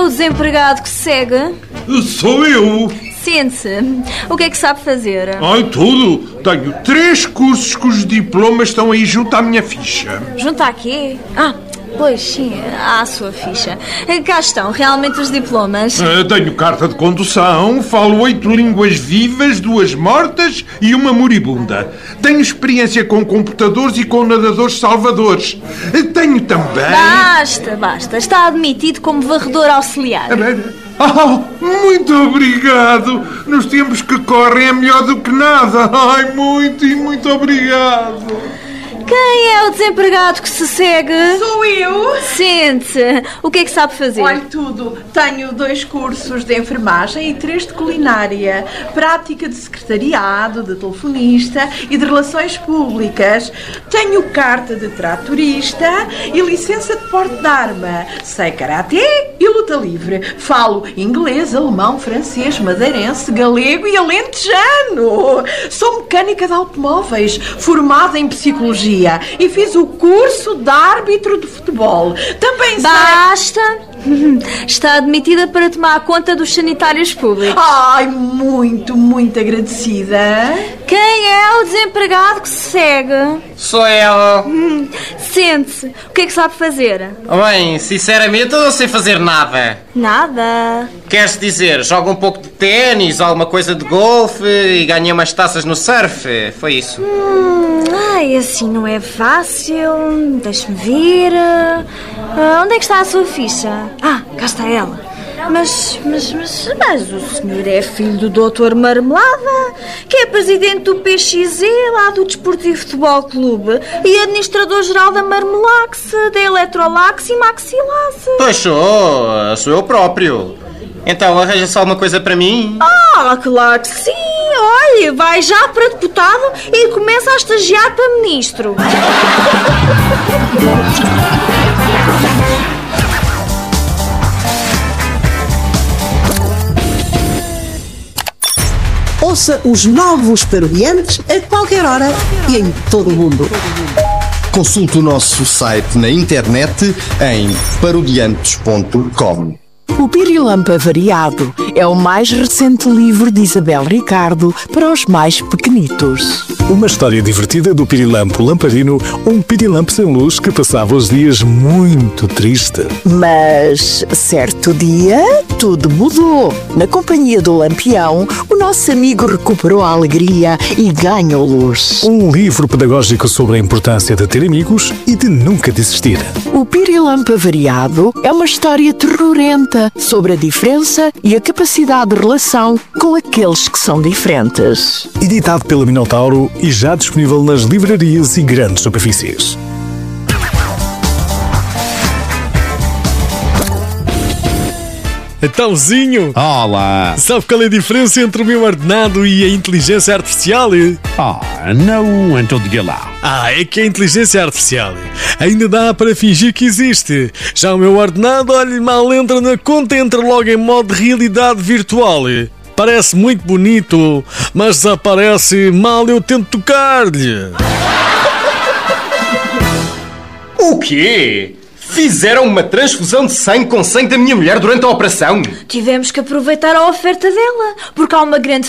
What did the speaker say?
desempregado que segue? Sou eu. Sente-se. O que é que sabe fazer? Ai, tudo. Tenho 3 cursos cujos diplomas estão aí junto à minha ficha. Junto a quê? Pois sim, à sua ficha. Cá estão, realmente os diplomas. Tenho carta de condução, falo 8 línguas vivas, 2 mortas e uma moribunda. Tenho experiência com computadores e com nadadores salvadores. Tenho também... Basta. Está admitido como varredor auxiliar. Muito obrigado. Nos tempos que correm é melhor do que nada. Ai, muito obrigado. Quem é o desempregado que se segue? Sou eu. Sente-se. O que é que sabe fazer? Olha, tudo. Tenho 2 cursos de enfermagem e 3 de culinária. Prática de secretariado, de telefonista e de relações públicas. Tenho carta de tratorista e licença de porte de arma. Sei karatê e luta livre. Falo inglês, alemão, francês, madeirense, galego e alentejano. Sou mecânica de automóveis, formada em psicologia. E fiz o curso de árbitro de futebol. Também sei... Basta! Está admitida para tomar conta dos sanitários públicos. Ai, muito agradecida. Quem é o desempregado que se segue? Sou eu. Sente-se. O que é que sabe fazer? Bem, sinceramente eu não sei fazer nada. Nada. Queres dizer, jogo um pouco de ténis, alguma coisa de golfe e ganhei umas taças no surf. Foi isso. Assim não é fácil. Deixe-me ver. Onde é que está a sua ficha? Cá está ela. Mas o senhor é filho do Dr. Marmelada, que é presidente do PXZ, lá do Desportivo Futebol Clube, e administrador-geral da Marmelax, da Eletrolax e Maxilax. Pois sou eu próprio. Então arranja-se alguma coisa para mim? Claro que sim. Olha, vai já para deputado e começa a estagiar para ministro. Ouça os novos Parodiantes a qualquer hora e em todo o mundo. Consulte o nosso site na internet em parodiantes.com. O Pirilampo Avariado é o mais recente livro de Isabel Ricardo para os mais pequenitos. Uma história divertida do Pirilampo Lamparino, um pirilampo sem luz que passava os dias muito triste. Mas, certo dia, tudo mudou. Na companhia do Lampião, o nosso amigo recuperou a alegria e ganhou luz. Um livro pedagógico sobre a importância de ter amigos e de nunca desistir. O Pirilampo Avariado é uma história terrorenta sobre a diferença e a capacidade de relação com aqueles que são diferentes. Editado pela Minotauro e já disponível nas livrarias e grandes superfícies. Etãozinho! Olá! Sabe qual é a diferença entre o meu ordenado e a inteligência artificial? Não, então diga lá. É que a inteligência artificial ainda dá para fingir que existe. Já o meu ordenado, olha, mal entra na conta, entra logo em modo de realidade virtual. Parece muito bonito, mas desaparece mal eu tento tocar-lhe. O quê? Fizeram uma transfusão de sangue com sangue da minha mulher durante a operação? Tivemos que aproveitar a oferta dela, porque há uma grande